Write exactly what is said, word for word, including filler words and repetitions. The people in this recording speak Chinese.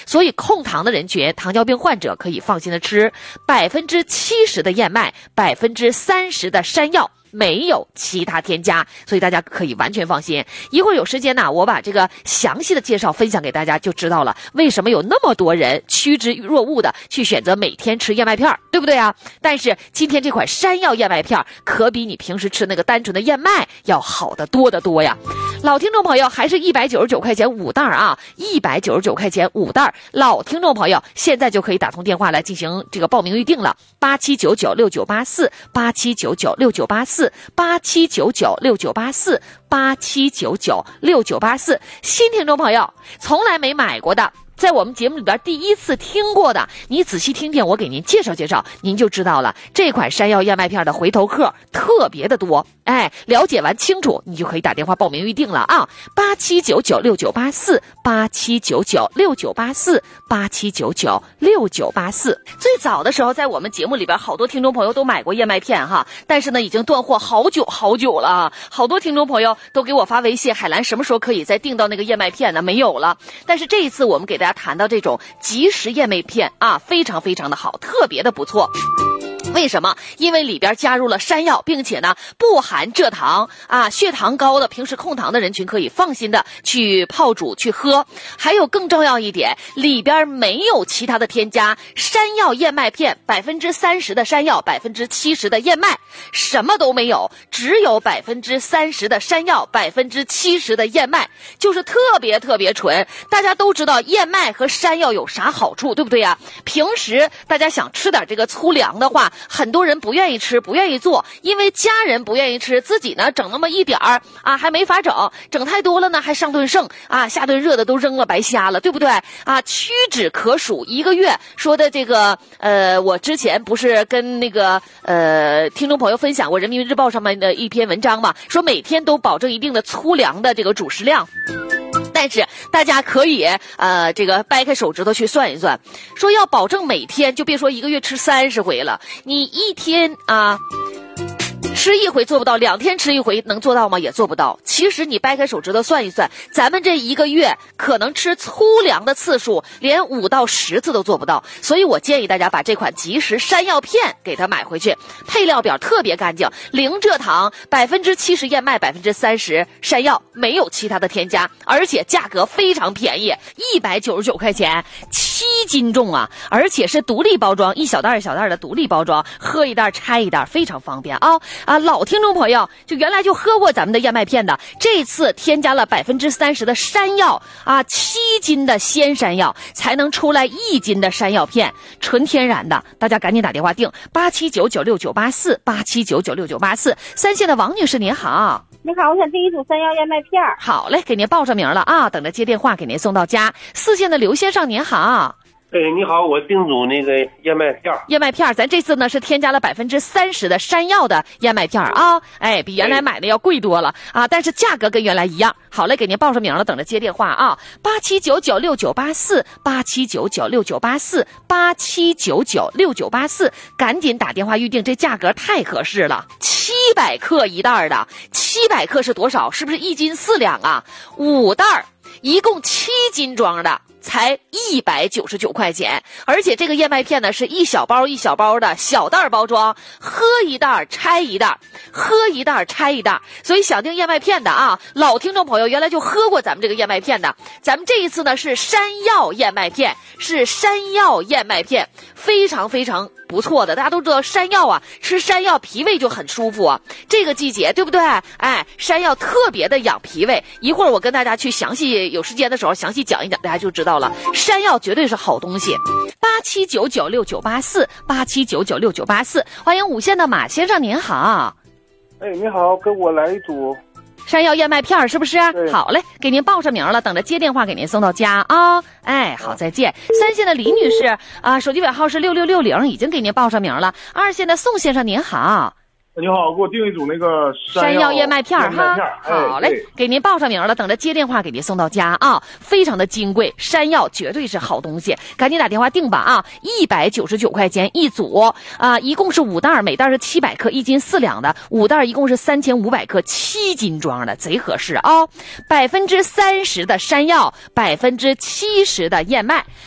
所以控糖的人群，糖尿病患者可以放心的吃百分之七十的燕麦，百分之三十的山药。没有其他添加，所以大家可以完全放心。一会儿有时间呢，我把这个详细的介绍分享给大家，就知道了为什么有那么多人趋之若鹜的去选择每天吃燕麦片，对不对啊？但是今天这款山药燕麦片可比你平时吃那个单纯的燕麦要好得多得多呀。老听众朋友还是一百九十九块钱五袋啊，一百九十九块钱五袋。老听众朋友现在就可以打通电话来进行这个报名预定了，八七九九六九八四，八七九九六九八四，八七九九六九八四，八七九九六九八四。新听众朋友从来没买过的，在我们节目里边第一次听过的，你仔细听听我给您介绍介绍，您就知道了。这款山药燕麦片的回头客特别的多，哎，了解完清楚，你就可以打电话报名预定了啊！八七九九六九八四，八七九九六九八四，八七九九六九八四。最早的时候，在我们节目里边，好多听众朋友都买过燕麦片哈，但是呢，已经断货好久好久了。好多听众朋友都给我发微信，海兰什么时候可以再订到那个燕麦片呢？没有了。但是这一次我们给大家谈到这种即食燕麦片啊，非常非常的好，特别的不错。为什么？因为里边加入了山药，并且呢不含蔗糖啊，血糖高的平时控糖的人群可以放心的去泡煮去喝。还有更重要一点，里边没有其他的添加，山药燕麦片百分之三十的山药，百分之七十的燕麦，什么都没有，只有百分之三十的山药，百分之七十的燕麦，就是特别特别纯。大家都知道燕麦和山药有啥好处，对不对呀？平时大家想吃点这个粗粮的话，很多人不愿意吃，不愿意做，因为家人不愿意吃，自己呢整那么一点儿啊，还没法整，整太多了呢还上顿剩啊，下顿热的都扔了白瞎了，对不对啊？屈指可数一个月说的这个呃，我之前不是跟那个呃听众朋友分享过人民日报上面的一篇文章嘛，说每天都保证一定的粗粮的这个主食量。但是大家可以呃这个掰开手指头去算一算，说要保证每天，就别说一个月吃三十回了，你一天啊吃一回做不到，两天吃一回能做到吗？也做不到。其实你掰开手指头算一算，咱们这一个月可能吃粗粮的次数连五到十次都做不到。所以我建议大家把这款即食山药片给它买回去，配料表特别干净，零蔗糖，百分之七十燕麦，百分之三十山药，没有其他的添加，而且价格非常便宜，一百九十九块钱，七斤重啊！而且是独立包装，一小袋一小袋的独立包装，喝一袋拆一袋，非常方便啊！啊，老听众朋友就原来就喝过咱们的燕麦片的，这次添加了百分之三十的山药啊，七斤的鲜山药才能出来一斤的山药片，纯天然的。大家赶紧打电话订八七九九六九八四，八七九九六九八四。三线的王女士您好。 你好，我想订一组山药燕麦片。 好嘞，给您报上名了啊，等着接电话给您送到家。四线的刘先生您好。 哎，你好，我订组那个燕麦片。 燕麦片，咱这次呢是添加了百分之三十的山药的燕麦片啊，哎，比原来买的要贵多了啊，但是价格跟原来一样。好嘞，给您报上名了，等着接电话啊，八七九九六九八四，八七九九六九八四，八七九九六九八四，赶紧打电话预定，这价格太合适了，七百克一袋的，七百克是多少？是不是一斤四两啊？五袋，一共七斤装的。才一百九十九块钱，而且这个燕麦片呢是一小包一小包的小袋包装，喝一袋拆一袋，喝一袋拆一袋。所以想订燕麦片的啊，老听众朋友原来就喝过咱们这个燕麦片的，咱们这一次呢是山药燕麦片，是山药燕麦片，非常非常不错的。大家都知道山药啊，吃山药脾胃就很舒服啊，这个季节对不对？哎，山药特别的养脾胃，一会儿我跟大家去详细有时间的时候详细讲一讲，大家就知道了，山药绝对是好东西。八七九九六九八四，八七九九六九八四。欢迎五线的马先生您好。 哎，你好，给我来一组山药燕麦片是不是？好嘞，给您报上名了，等着接电话给您送到家啊。哎，好，再见。三线的李女士啊，手机尾号是六六六零，已经给您报上名了。二线的宋先生您好。 你好，给我订一组那个山药燕麦片哈。好嘞， 哎， 给您报上名了，等着接电话给您送到家啊。非常的金贵，山药绝对是好东西，赶紧打电话订吧啊！一百九十九块钱一组啊，一共是五袋，每袋是七百克，一斤四两的，五袋一共是三千五百克，七斤装的，贼合适啊！百分之三十的山药，百分之七十的燕麦。